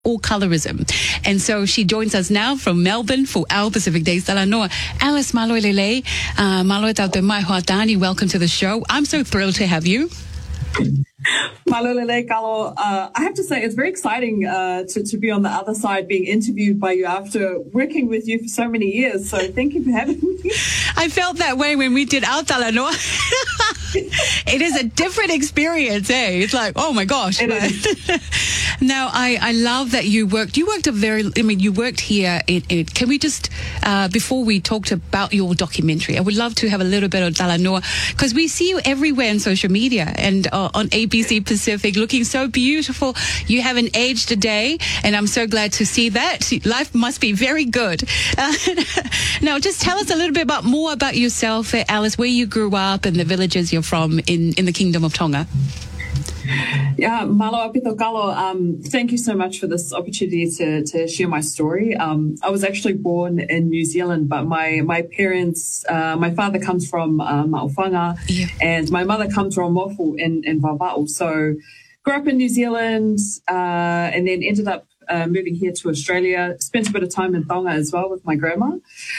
all colorism. And so she joins us now from Melbourne for our Pacific Days Talanoa. Alice Maloelele, Malo Taupe Mai Hoatani, welcome to the show. I'm so thrilled to have you. Malolele Kalo, I have to say it's very exciting to be on the other side being interviewed by you after working with you for so many years. So thank you for having me. I felt that way when we did our Talanoa. It is a different experience, eh? It's like, oh my gosh. Now, I love that you worked you worked here. Can we just, before we talked about your documentary, I would love to have a little bit of Talanoa, because we see you everywhere on social media and on ABC Pacific, looking so beautiful. You haven't aged a day, and I'm so glad to see that. Life must be very good. Now, just tell us a little bit more about yourself, Alice, where you grew up and the villages you're from in the Kingdom of Tonga. Yeah, Malo Apito Kalo, thank you so much for this opportunity to share my story. I was actually born in New Zealand, but my parents, my father comes from Maofanga, and my mother comes from Mofu in Vava'u. So grew up in New Zealand and then ended up moving here to Australia. Spent a bit of time in Tonga as well with my grandma.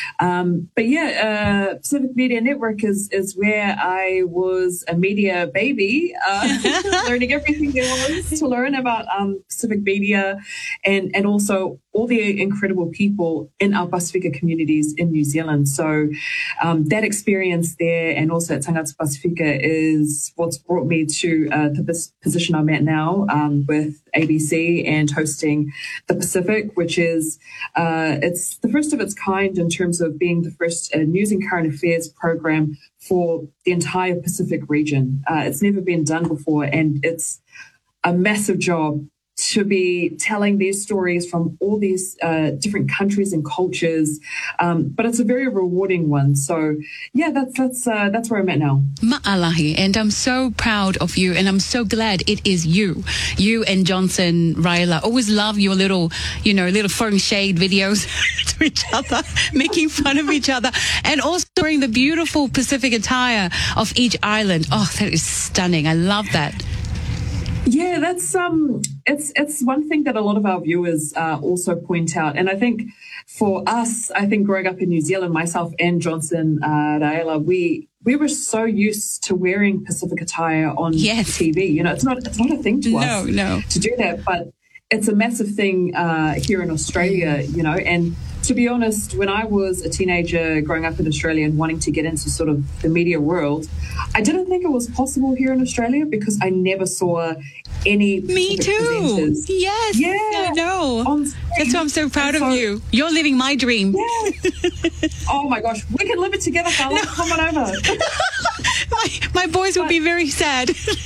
But yeah, Pacific Media Network is where I was a media baby, learning everything there was to learn about Pacific media and also all the incredible people in our Pasifika communities in New Zealand. So that experience there and also at Tangata Pasifika is what's brought me to the position I'm at now with ABC and hosting the Pacific, which is it's the first of its kind in terms of being the first news and current affairs program for the entire Pacific region. It's never been done before, and it's a massive job to be telling these stories from all these different countries and cultures, but it's a very rewarding one. So, yeah, that's where I'm at now. Ma'alahi, and I'm so proud of you, and I'm so glad it is you. You and Johnson Raila always love your little throwing shade videos to each other, making fun of each other, and also wearing the beautiful Pacific attire of each island. Oh, that is stunning. I love that. Yeah, that's it's one thing that a lot of our viewers also point out, and I think for us, growing up in New Zealand, myself and Johnson Raila, we were so used to wearing Pacific attire on TV. You know, it's not a thing to us to do that, but it's a massive thing here in Australia. You know, and to be honest, when I was a teenager growing up in Australia and wanting to get into sort of the media world, I didn't think it was possible here in Australia because I never saw any. Me too. Presenters. Yes. Yeah. I know. That's why I'm so proud of you. You're living my dream. Yeah. Oh my gosh. We can live it together, Carla. No. Come on over. my boys will be very sad.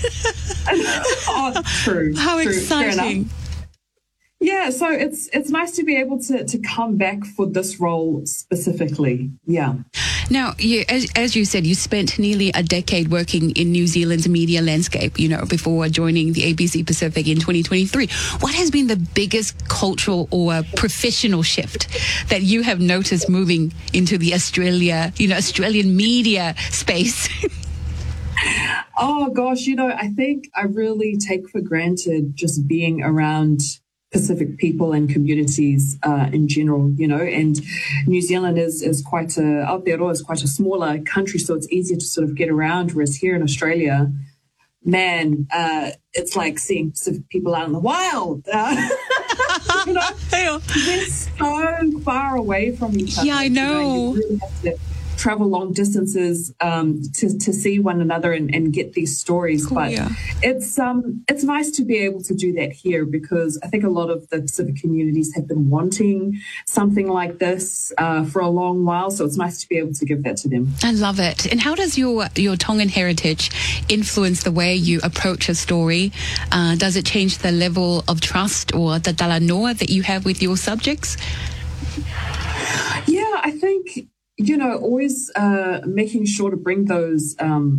Oh, true. How true. exciting. Yeah, so it's nice to be able to come back for this role specifically. Yeah. Now, as you said, you spent nearly a decade working in New Zealand's media landscape, before joining the ABC Pacific in 2023. What has been the biggest cultural or professional shift that you have noticed moving into the Australian media space? Oh, gosh, I think I really take for granted just being around Pacific people and communities in general, and New Zealand is quite is quite a smaller country, so it's easier to sort of get around, whereas here in Australia, man, it's like seeing Pacific people out in the wild. We're so far away from each other. Yeah, I know. You really have to travel long distances to see one another and get these stories. Cool, but it's nice to be able to do that here because I think a lot of the Pacific communities have been wanting something like this for a long while. So it's nice to be able to give that to them. I love it. And how does your Tongan heritage influence the way you approach a story? Does it change the level of trust or the talanoa that you have with your subjects? Yeah, I think always making sure to bring those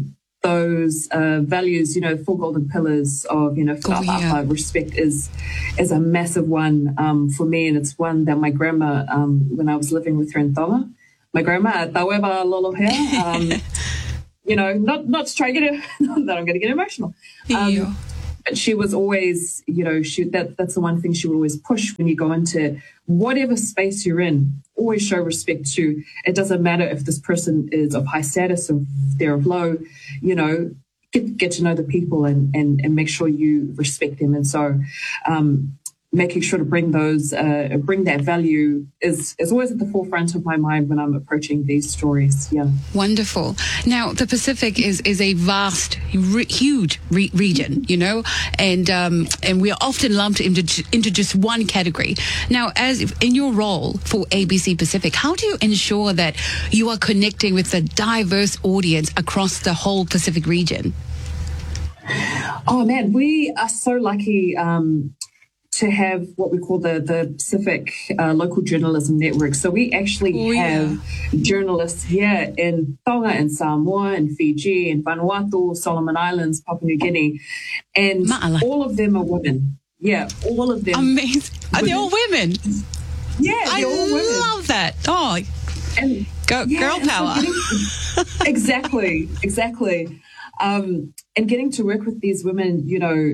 values, 4 golden pillars of, respect is a massive one for me. And it's one that my grandma, when I was living with her in Tonga, my grandma, Taweba Lolohea, not to try to get it, not that I'm going to get emotional. but she was always, that's the one thing she would always push when you go into whatever space you're in. Always show respect to. It doesn't matter if this person is of high status or they're of low. Get to know the people and make sure you respect them. And so, making sure to bring that value is always at the forefront of my mind when I'm approaching these stories. Yeah. Wonderful. Now, the Pacific is a vast, huge region, and we are often lumped into just one category. Now, as in your role for ABC Pacific, how do you ensure that you are connecting with a diverse audience across the whole Pacific region? Oh man, we are so lucky to have what we call the Pacific Local Journalism Network. So we actually have journalists here in Tonga and Samoa and Fiji and Vanuatu, Solomon Islands, Papua New Guinea, and all of them are women. Yeah, all of them. Amazing. Are they all women? Yeah, they're all women. I love that. Oh, and girl power. So exactly. And getting to work with these women,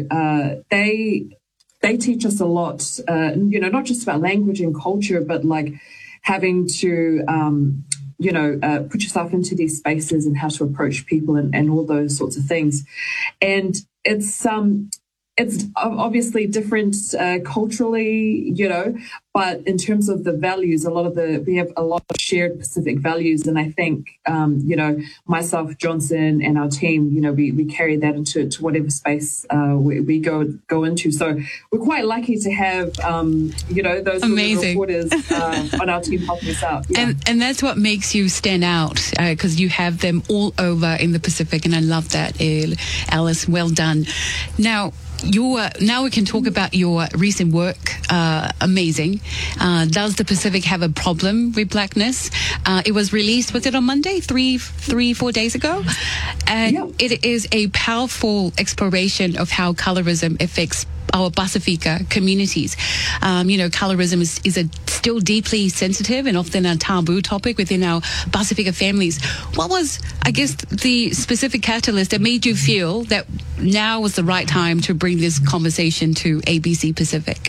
they teach us a lot, not just about language and culture, but like having to, put yourself into these spaces and how to approach people and all those sorts of things. And it's obviously different culturally, but in terms of the values, we have a lot of shared Pacific values. And I think, myself, Johnson, and our team, we carry that into whatever space we go into. So we're quite lucky to have, those amazing reporters on our team helping us out. Yeah. And that's what makes you stand out, because you have them all over in the Pacific. And I love that, Alice. Well done. Now we can talk about your recent work. Amazing. Does the Pacific have a problem with blackness? It was released, was it on Monday? 4 days ago? And it is a powerful exploration of how colorism affects our Pasifika communities. Colorism is a still deeply sensitive and often a taboo topic within our Pasifika families. What was, I guess, the specific catalyst that made you feel that now was the right time to bring this conversation to ABC Pacific?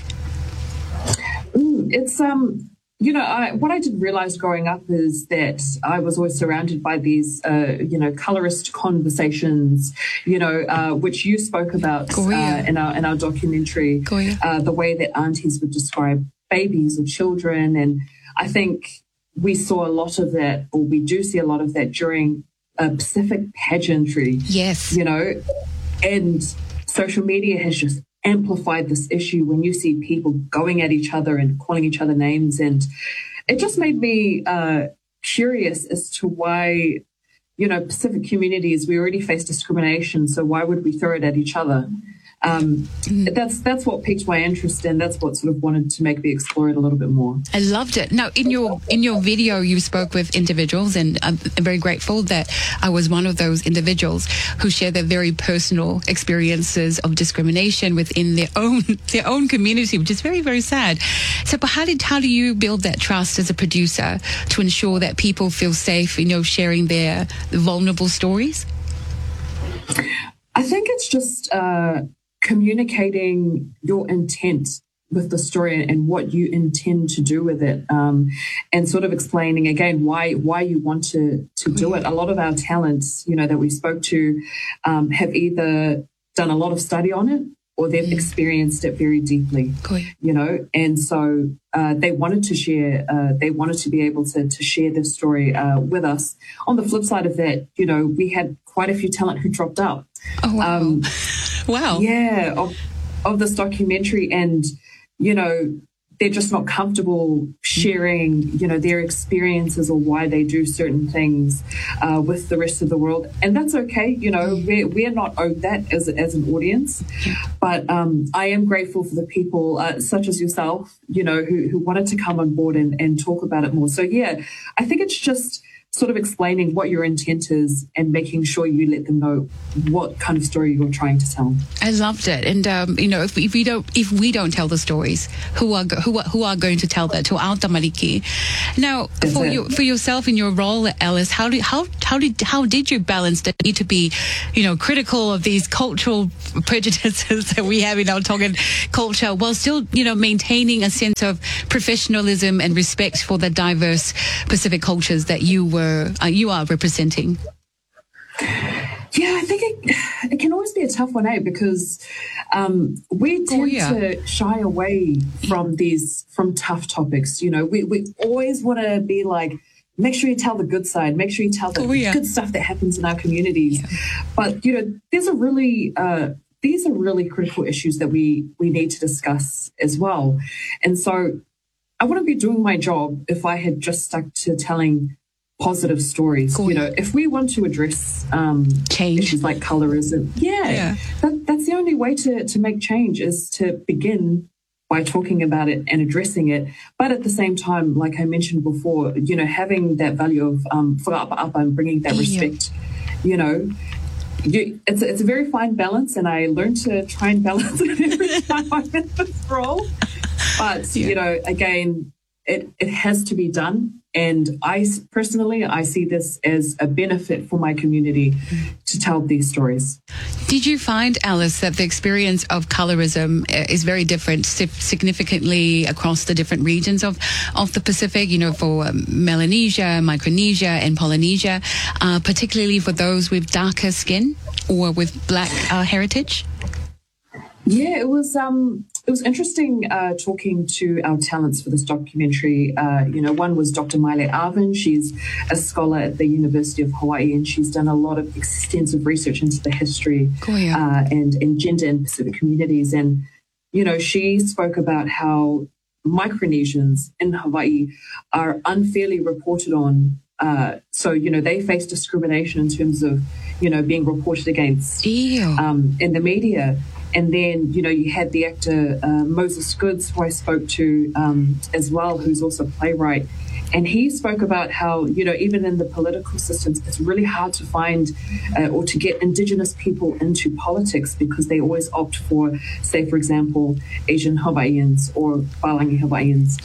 It's what I didn't realize growing up is that I was always surrounded by these, colorist conversations, which you spoke about in our documentary, the way that aunties would describe babies or children. And I think we saw a lot of that, or we do see a lot of that during Pacific pageantry. Yes. And social media has just amplified this issue when you see people going at each other and calling each other names. And it just made me curious as to why, Pacific communities, we already face discrimination. So why would we throw it at each other? That's what piqued my interest, and that's what sort of wanted to make me explore it a little bit more. I loved it. Now, in your video, you spoke with individuals, and I'm very grateful that I was one of those individuals who shared their very personal experiences of discrimination within their own community, which is very, very sad. So, but how do you build that trust as a producer to ensure that people feel safe, sharing their vulnerable stories? I think it's just communicating your intent with the story and what you intend to do with it, and sort of explaining again why you want to do it. A lot of our talents, that we spoke to, have either done a lot of study on it or they've experienced it very deeply, and so they wanted to share. They wanted to be able to share this story with us. On the flip side of that, we had quite a few talent who dropped out. Oh, wow. Wow. Yeah, of this documentary, and they're just not comfortable sharing, their experiences or why they do certain things with the rest of the world, and that's okay. We're not owed that as an audience, but I am grateful for the people such as yourself, who wanted to come on board and talk about it more. So yeah, I think it's just sort of explaining what your intent is and making sure you let them know what kind of story you're trying to tell. I loved it, and if we don't tell the stories, who are going to tell that to our tamariki? Now, for yourself in your role, Alice, how How did you balance the need to be, critical of these cultural prejudices that we have in our Tongan culture, while still, maintaining a sense of professionalism and respect for the diverse Pacific cultures that you are representing? Yeah, I think it can always be a tough one, because we tend to shy away from tough topics. We always want to be like, make sure you tell the good side, make sure you tell the good stuff that happens in our communities. Yeah. But these are really critical issues that we need to discuss as well. And so I wouldn't be doing my job if I had just stuck to telling positive stories. If we want to address change, issues like colorism, that's the only way to make change, is to begin by talking about it and addressing it. But at the same time, like I mentioned before, having that value of whakaapa and bringing that respect, it's a very fine balance, and I learned to try and balance it every time I'm in this role. But, again, it has to be done. And I personally see this as a benefit for my community to tell these stories. Did you find, Alice, that the experience of colorism is very different significantly across the different regions of the Pacific, for Melanesia, Micronesia and Polynesia, particularly for those with darker skin or with Black heritage? Yeah, it was interesting talking to our talents for this documentary. One was Dr. Maile Arvin. She's a scholar at the University of Hawaii, and she's done a lot of extensive research into the history and gender in Pacific communities. And, she spoke about how Micronesians in Hawaii are unfairly reported on. So, they face discrimination in terms of, being reported against in the media. And then, you had the actor Moses Goods, who I spoke to as well, who's also a playwright. And he spoke about how, even in the political systems, it's really hard to find or to get Indigenous people into politics, because they always opt for, say, for example, Asian Hawaiians or Palangi Hawaiians.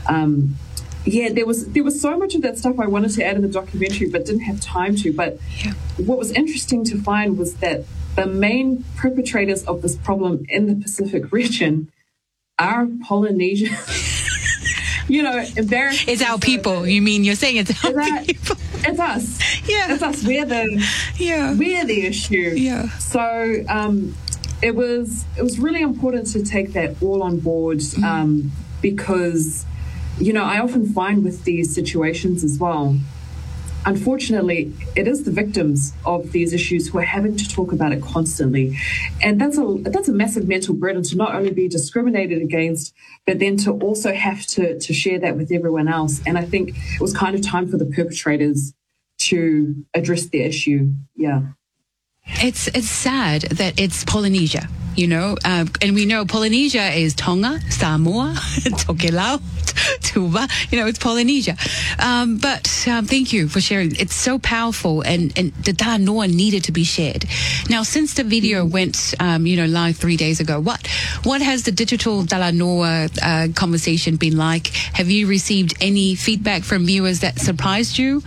There was so much of that stuff I wanted to add in the documentary, but didn't have time to. But what was interesting to find was that the main perpetrators of this problem in the Pacific region are Polynesian. Embarrassing. It's our people. You mean you're saying it's our people? It's us. Yeah, it's us. We're the issue. Yeah. So it was really important to take that all on board, because I often find with these situations as well, unfortunately, it is the victims of these issues who are having to talk about it constantly. And that's a massive mental burden, to not only be discriminated against, but then to also have to share that with everyone else. And I think it was kind of time for the perpetrators to address the issue. Yeah. It's sad that it's Polynesia, and we know Polynesia is Tonga, Samoa, Tokelau, Tuva, it's Polynesia. But thank you for sharing. It's so powerful, and the Talanoa needed to be shared. Now, since the video went, live 3 days ago, what has the digital Talanoa conversation been like? Have you received any feedback from viewers that surprised you?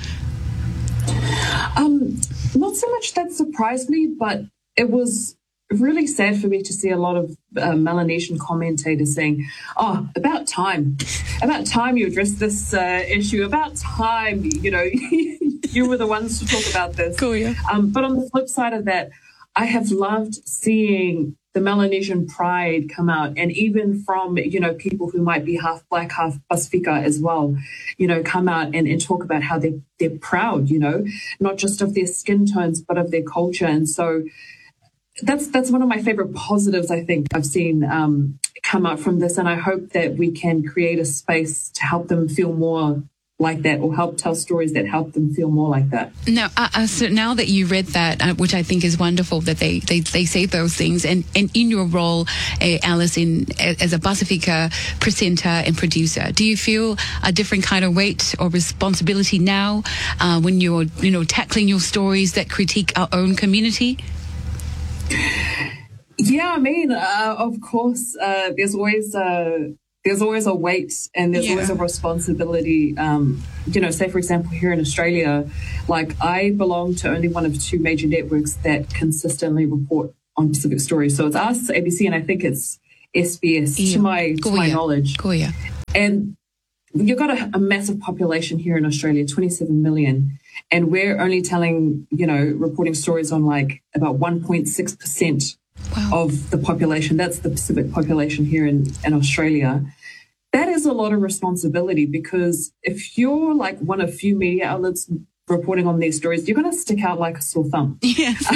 Not so much that surprised me, but it was really sad for me to see a lot of Melanesian commentators saying, "Oh, about time you addressed this issue. About time, you were the ones to talk about this." Cool, yeah. But on the flip side of that, I have loved seeing the Melanesian pride come out, and even from people who might be half Black, half Pasifika as well, come out and talk about how they're proud, not just of their skin tones but of their culture. And so that's one of my favorite positives I think I've seen come out from this, and I hope that we can create a space to help them feel more like that, or help tell stories that help them feel more like that. Now, so now that you read that, which I think is wonderful that they say those things, and in your role, Alice, as a Pasifika presenter and producer, do you feel a different kind of weight or responsibility now when you're tackling your stories that critique our own community? Yeah, I mean, of course, there's always there's always a weight and there's always a responsibility. Say, for example, here in Australia, like I belong to only one of two major networks that consistently report on Pacific stories. So it's us, ABC, and I think it's SBS, to my knowledge. And you've got a massive population here in Australia, 27 million. And we're only telling, reporting stories on like about 1.6% of the population. That's the Pacific population here in Australia. That is a lot of responsibility, because if you're like one of few media outlets reporting on these stories, you're going to stick out like a sore thumb. Yes.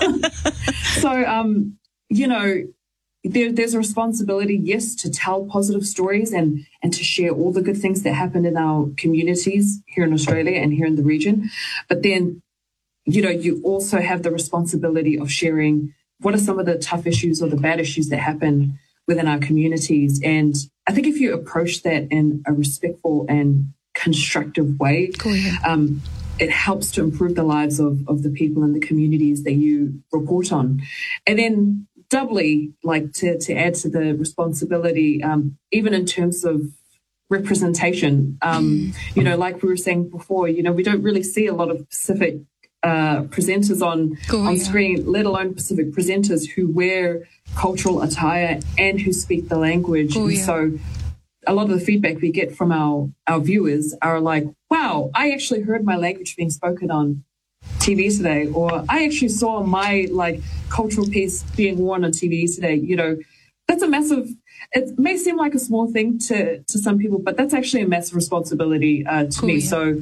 So, there's a responsibility, yes, to tell positive stories and to share all the good things that happen in our communities here in Australia and here in the region. But then, you also have the responsibility of sharing what are some of the tough issues or the bad issues that happen within our communities. And I think if you approach that in a respectful and constructive way, it helps to improve the lives of the people in the communities that you report on. And then doubly, like to add to the responsibility, even in terms of representation, like we were saying before, we don't really see a lot of Pacific presenters on screen, let alone Pacific presenters who wear cultural attire and who speak the language. And so a lot of the feedback we get from our viewers are like, wow, I actually heard my language being spoken on TV today, or I actually saw my like cultural piece being worn on TV today. That's a massive, it may seem like a small thing to some people, but that's actually a massive responsibility to me. So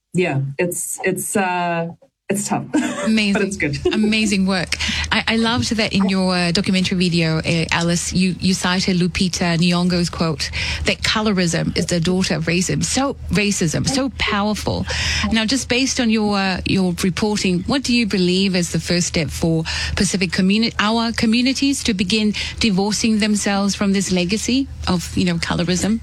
it's tough. Amazing. But it's good. Amazing work. I loved that in your documentary video, Alice, you cited Lupita Nyong'o's quote that colorism is the daughter of racism. So powerful. Now, just based on your reporting, what do you believe is the first step for Pacific our communities to begin divorcing themselves from this legacy of, colorism?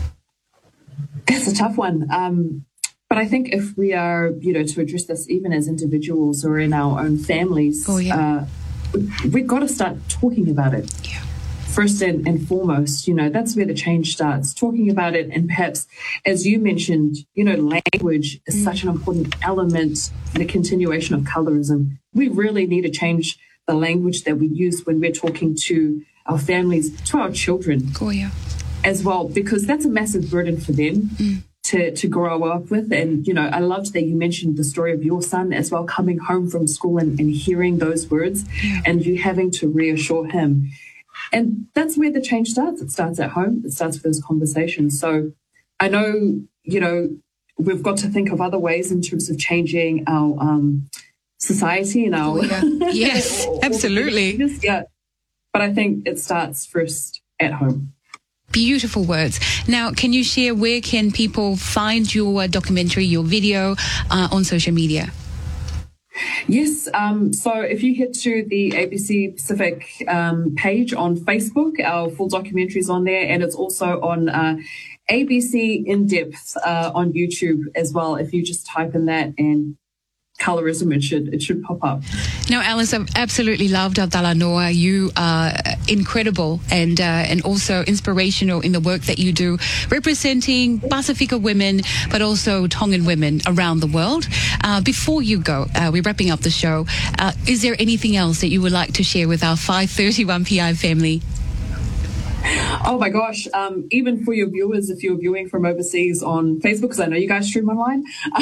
That's a tough one. But I think if we are, to address this even as individuals or in our own families, we've got to start talking about it. Yeah. First and foremost, that's where the change starts, talking about it. And perhaps, as you mentioned, language is such an important element in the continuation of colorism. We really need to change the language that we use when we're talking to our families, to our children as well, because that's a massive burden for them. To grow up with. And, I loved that you mentioned the story of your son as well, coming home from school and hearing those words and you having to reassure him. And that's where the change starts. It starts at home. It starts with those conversations. So I know, we've got to think of other ways in terms of changing our society and our... Yes, absolutely. But I think it starts first at home. Beautiful words. Now, can you share where can people find your documentary, your video on social media? Yes. So if you head to the ABC Pacific page on Facebook, our full documentary is on there, and it's also on ABC In Depth on YouTube as well. If you just type in that and colorism, it should pop up. Now, Alice, I've absolutely loved Aotearoa. You are incredible and also inspirational in the work that you do, representing Pasifika women, but also Tongan women around the world. Before you go, we're wrapping up the show. Is there anything else that you would like to share with our 531PI family? Oh my gosh. Even for your viewers, if you're viewing from overseas on Facebook, because I know you guys stream online,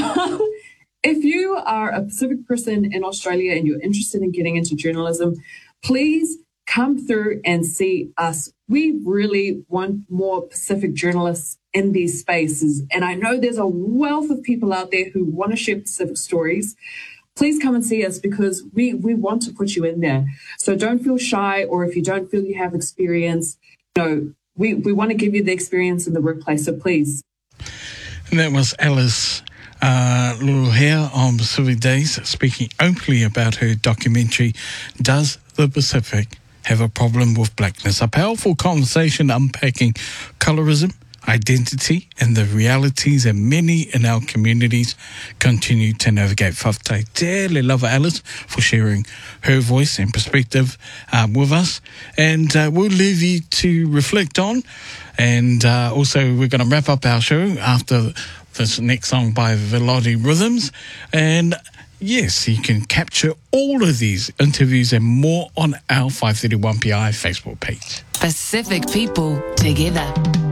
if you are a Pacific person in Australia and you're interested in getting into journalism, please come through and see us. We really want more Pacific journalists in these spaces. And I know there's a wealth of people out there who want to share Pacific stories. Please come and see us, because we want to put you in there. So don't feel shy, or if you don't feel you have experience, we want to give you the experience in the workplace. So please. And that was Alice Luruhea on Pacific Days, speaking openly about her documentary, Does the Pacific Have a Problem with Blackness? A powerful conversation unpacking colorism, identity, and the realities that many in our communities continue to navigate. Whaftai te lava Alice for sharing her voice and perspective with us. And we'll leave you to reflect on And also, we're going to wrap up our show after this next song by Velody Rhythms. And yes, you can capture all of these interviews and more on our 531PI Facebook page. Pacific people together.